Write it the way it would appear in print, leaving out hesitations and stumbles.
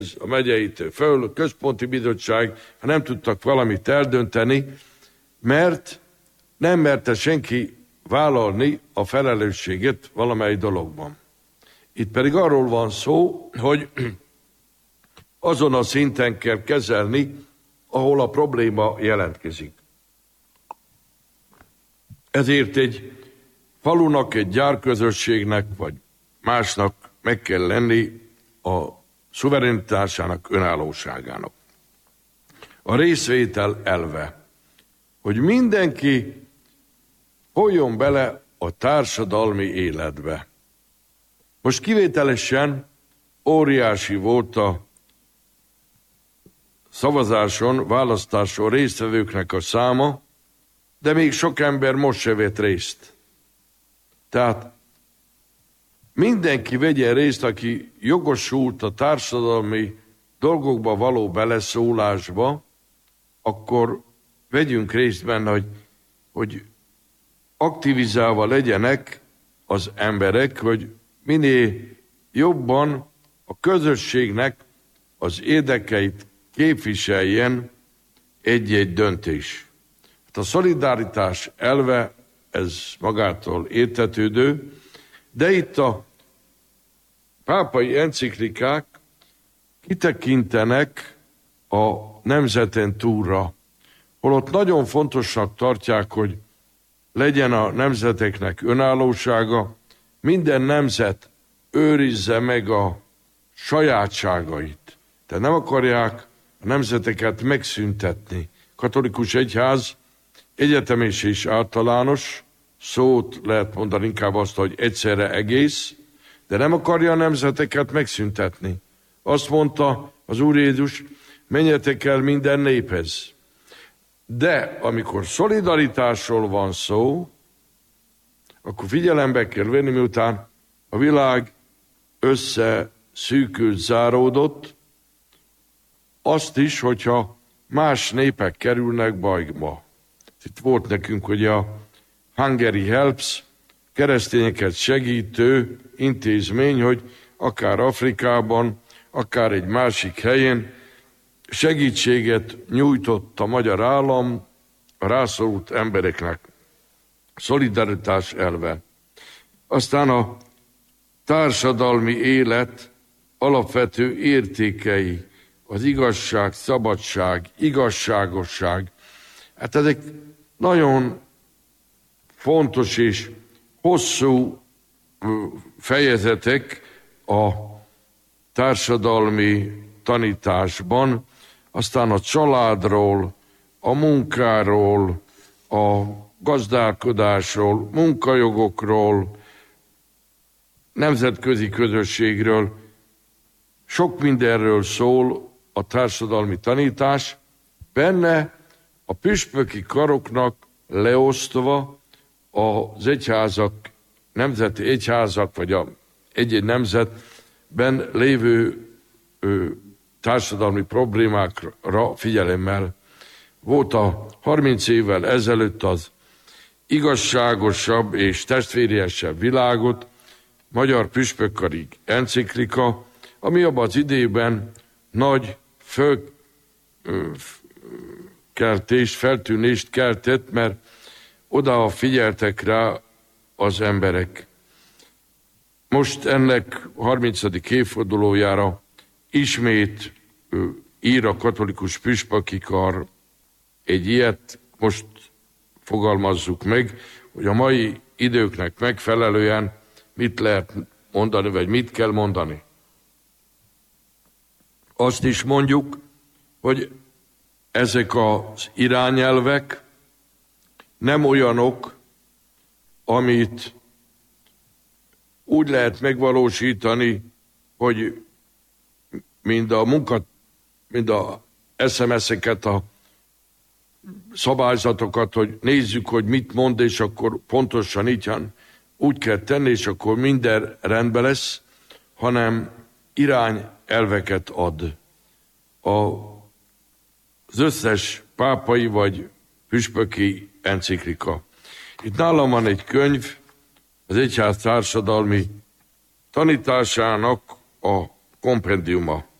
a megyeitől föl, központi bizottság, ha nem tudtak valamit eldönteni, mert nem merte senki vállalni a felelősséget valamely dologban. Itt pedig arról van szó, hogy azon a szinten kell kezelni, ahol a probléma jelentkezik. Ezért egy falunak, egy gyárközösségnek, vagy másnak meg kell lenni a szuverenitásának, önállóságának. A részvétel elve, hogy mindenki folyjon bele a társadalmi életbe. Most kivételesen óriási volt a szavazáson, választáson résztvevőknek a száma, de még sok ember most se vett részt. Tehát mindenki vegyen részt, aki jogosult a társadalmi dolgokba való beleszólásba, akkor vegyünk részt benne, hogy aktivizálva legyenek az emberek, hogy minél jobban a közösségnek az érdekeit képviseljen egy-egy döntés. Hát a szolidaritás elve, ez magától értetődő, de itt a pápai enciklikák kitekintenek a nemzeten túlra, holott nagyon fontosnak tartják, hogy legyen a nemzeteknek önállósága, minden nemzet őrizze meg a sajátságait. Tehát nem akarják a nemzeteket megszüntetni. Katolikus egyház egyetemes és általános, szót lehet mondani inkább azt, hogy egyszerre egész, de nem akarja a nemzeteket megszüntetni. Azt mondta az Úr Jézus, menjetek el minden néphez. De amikor szolidaritásról van szó, akkor figyelembe kell venni, miután a világ összeszűkült, záródott, azt is, hogyha más népek kerülnek bajba. Itt volt nekünk ugye a Hungary Helps, keresztényeket segítő intézmény, hogy akár Afrikában, akár egy másik helyen segítséget nyújtott a magyar állam a rászorult embereknek. Szolidaritás elve. Aztán a társadalmi élet alapvető értékei, az igazság, szabadság, igazságosság. Hát ezek nagyon fontos és hosszú fejezetek a társadalmi tanításban, aztán a családról, a munkáról, a gazdálkodásról, munkajogokról, nemzetközi közösségről, sok mindenről szól a társadalmi tanítás, benne a püspöki karoknak leosztva az egyházak, nemzeti egyházak, vagy egy-egy nemzetben lévő társadalmi problémákra figyelemmel. Volt a 30 évvel ezelőtt az igazságosabb és testvériesebb világot, magyar püspökkari enciklika, ami abban az időben nagy feltűnést keltett, mert oda figyeltek rá az emberek. Most ennek 30. évfordulójára ismét ír a katolikus püspöki kar egy ilyet, most fogalmazzuk meg, hogy a mai időknek megfelelően mit lehet mondani, vagy mit kell mondani. Azt is mondjuk, hogy ezek az irányelvek nem olyanok, amit úgy lehet megvalósítani, hogy mind a SMS-eket, a szabályzatokat, hogy nézzük, hogy mit mond, és akkor pontosan így úgy kell tenni, és akkor minden rendben lesz, hanem irányelveket ad. Az összes pápai vagy püspöki enciklika. Itt nálam van egy könyv, az egyház társadalmi tanításának a kompendiuma.